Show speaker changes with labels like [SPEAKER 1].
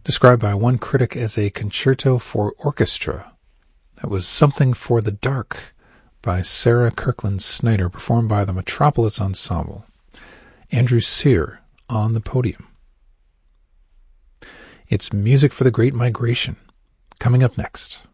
[SPEAKER 1] described by one critic as a concerto for orchestra. That was Something for the Dark by Sarah Kirkland Snyder, performed by the Metropolis Ensemble. Andrew Sear on the podium. It's Music for the Great Migration, coming up next.